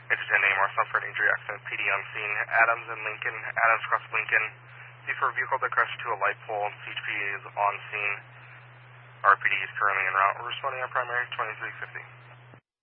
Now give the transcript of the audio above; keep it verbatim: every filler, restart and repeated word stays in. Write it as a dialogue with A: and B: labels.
A: Agent name or suffered injury accident, P D on scene. Adams and Lincoln, Adams cross Lincoln. C for a vehicle that crashed to a light pole. C H P is on scene. R P D is currently en route. We're responding on primary twenty-three fifty.